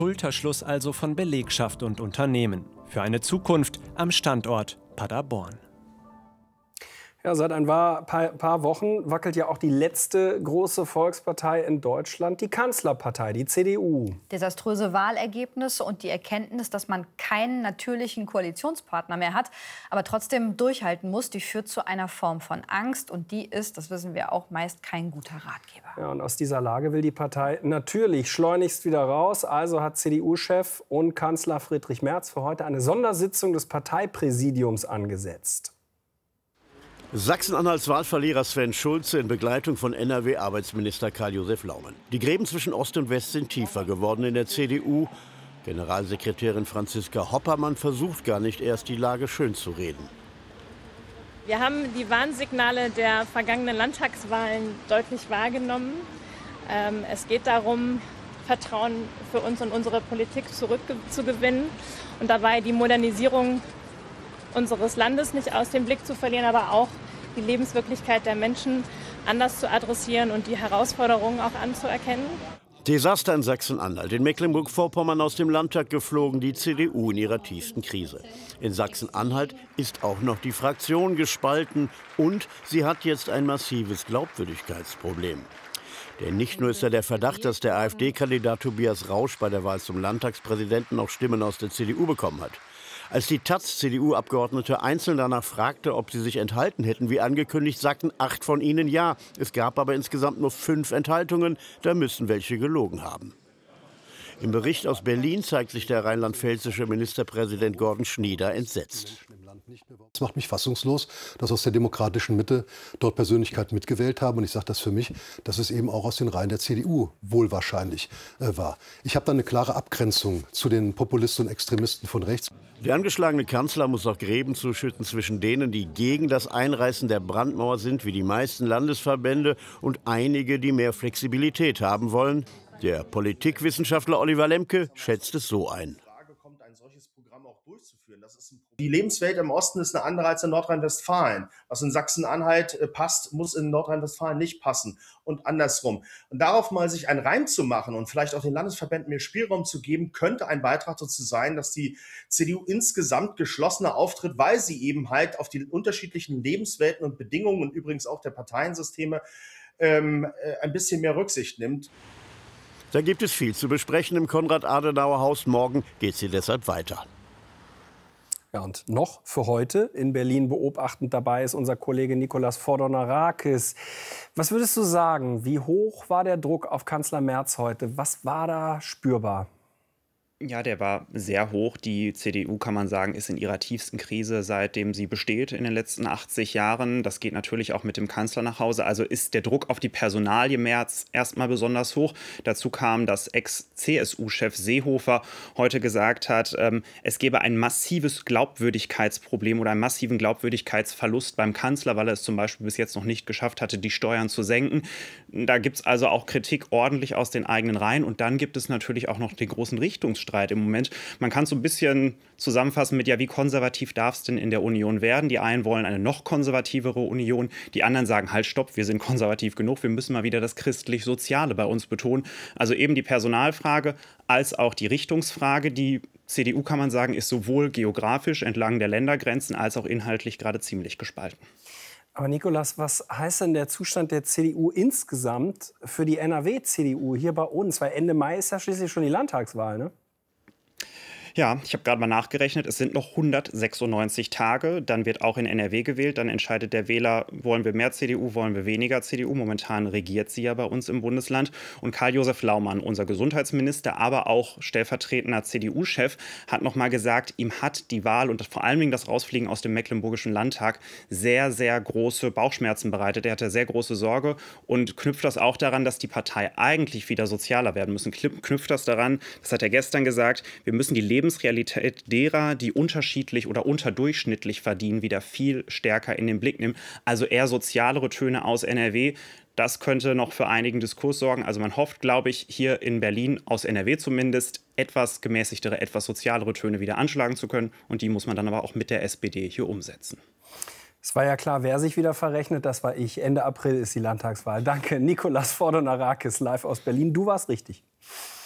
Schulterschluss also von Belegschaft und Unternehmen für eine Zukunft am Standort Paderborn. Ja, seit ein paar Wochen wackelt ja auch die letzte große Volkspartei in Deutschland, die Kanzlerpartei, die CDU. Desaströse Wahlergebnisse und die Erkenntnis, dass man keinen natürlichen Koalitionspartner mehr hat, aber trotzdem durchhalten muss, die führt zu einer Form von Angst. Und die ist, das wissen wir auch, meist kein guter Ratgeber. Ja, und aus dieser Lage will die Partei natürlich schleunigst wieder raus. Also hat CDU-Chef und Kanzler Friedrich Merz für heute eine Sondersitzung des Parteipräsidiums angesetzt. Sachsen-Anhalts Wahlverlierer Sven Schulze in Begleitung von NRW-Arbeitsminister Karl-Josef Laumann. Die Gräben zwischen Ost und West sind tiefer geworden in der CDU. Generalsekretärin Franziska Hoppermann versucht gar nicht erst, die Lage schön zu reden. Wir haben die Warnsignale der vergangenen Landtagswahlen deutlich wahrgenommen. Es geht darum, Vertrauen für uns und unsere Politik zurückzugewinnen und dabei die Modernisierung unseres Landes nicht aus dem Blick zu verlieren, aber auch die Lebenswirklichkeit der Menschen anders zu adressieren und die Herausforderungen auch anzuerkennen. Desaster in Sachsen-Anhalt. In Mecklenburg-Vorpommern aus dem Landtag geflogen, die CDU in ihrer tiefsten Krise. In Sachsen-Anhalt ist auch noch die Fraktion gespalten und sie hat jetzt ein massives Glaubwürdigkeitsproblem. Denn nicht nur ist da der Verdacht, dass der AfD-Kandidat Tobias Rausch bei der Wahl zum Landtagspräsidenten noch Stimmen aus der CDU bekommen hat. Als die taz-CDU-Abgeordnete einzeln danach fragte, ob sie sich enthalten hätten, wie angekündigt, sagten 8 von ihnen ja. Es gab aber insgesamt nur 5 Enthaltungen. Da müssen welche gelogen haben. Im Bericht aus Berlin zeigt sich der rheinland-pfälzische Ministerpräsident Gordon Schnieder entsetzt. Es macht mich fassungslos, dass aus der demokratischen Mitte dort Persönlichkeiten mitgewählt haben. Und ich sage das für mich, dass es eben auch aus den Reihen der CDU wohl wahrscheinlich war. Ich habe da eine klare Abgrenzung zu den Populisten und Extremisten von rechts. Der angeschlagene Kanzler muss auch Gräben zuschütten zwischen denen, die gegen das Einreißen der Brandmauer sind, wie die meisten Landesverbände, und einige, die mehr Flexibilität haben wollen. Der Politikwissenschaftler Oliver Lemke schätzt es so ein. Die Lebenswelt im Osten ist eine andere als in Nordrhein-Westfalen. Was in Sachsen-Anhalt passt, muss in Nordrhein-Westfalen nicht passen und andersrum. Und darauf mal sich einen Reim zu machen und vielleicht auch den Landesverbänden mehr Spielraum zu geben, könnte ein Beitrag dazu sein, dass die CDU insgesamt geschlossener auftritt, weil sie eben halt auf die unterschiedlichen Lebenswelten und Bedingungen und übrigens auch der Parteiensysteme ein bisschen mehr Rücksicht nimmt. Da gibt es viel zu besprechen im Konrad-Adenauer-Haus. Morgen geht sie deshalb weiter. Ja, und noch für heute in Berlin beobachtend dabei ist unser Kollege Nikolaus Fordonarakis. Was würdest du sagen, wie hoch war der Druck auf Kanzler Merz heute? Was war da spürbar? Ja, der war sehr hoch. Die CDU, kann man sagen, ist in ihrer tiefsten Krise, seitdem sie besteht in den letzten 80 Jahren. Das geht natürlich auch mit dem Kanzler nach Hause. Also ist der Druck auf die Personalie Merz erstmal besonders hoch. Dazu kam, dass Ex-CSU-Chef Seehofer heute gesagt hat, es gebe ein massives Glaubwürdigkeitsproblem oder einen massiven Glaubwürdigkeitsverlust beim Kanzler, weil er es zum Beispiel bis jetzt noch nicht geschafft hatte, die Steuern zu senken. Da gibt es also auch Kritik ordentlich aus den eigenen Reihen. Und dann gibt es natürlich auch noch den großen Richtungsstreit im Moment. Man kann es so ein bisschen zusammenfassen mit, ja, wie konservativ darf es denn in der Union werden? Die einen wollen eine noch konservativere Union, die anderen sagen, halt, stopp, wir sind konservativ genug, wir müssen mal wieder das christlich-soziale bei uns betonen. Also eben die Personalfrage als auch die Richtungsfrage. Die CDU, kann man sagen, ist sowohl geografisch entlang der Ländergrenzen als auch inhaltlich gerade ziemlich gespalten. Aber Nikolaus, was heißt denn der Zustand der CDU insgesamt für die NRW-CDU hier bei uns? Weil Ende Mai ist ja schließlich schon die Landtagswahl, ne? Ja, ich habe gerade mal nachgerechnet, es sind noch 196 Tage, dann wird auch in NRW gewählt, dann entscheidet der Wähler, wollen wir mehr CDU, wollen wir weniger CDU. Momentan regiert sie ja bei uns im Bundesland. Und Karl-Josef Laumann, unser Gesundheitsminister, aber auch stellvertretender CDU-Chef, hat noch mal gesagt, ihm hat die Wahl und vor allem das Rausfliegen aus dem Mecklenburgischen Landtag sehr, sehr große Bauchschmerzen bereitet. Er hatte sehr große Sorge und knüpft das auch daran, dass die Partei eigentlich wieder sozialer werden müssen. Knüpft das daran, das hat er gestern gesagt, wir müssen die Lebensrealität derer, die unterschiedlich oder unterdurchschnittlich verdienen, wieder viel stärker in den Blick nehmen. Also eher sozialere Töne aus NRW. Das könnte noch für einigen Diskurs sorgen. Also man hofft, glaube ich, hier in Berlin, aus NRW zumindest, etwas gemäßigtere, etwas sozialere Töne wieder anschlagen zu können. Und die muss man dann aber auch mit der SPD hier umsetzen. Es war ja klar, wer sich wieder verrechnet, das war ich. Ende April ist die Landtagswahl. Danke, Nikolaus Fordonarakis, live aus Berlin. Du warst richtig.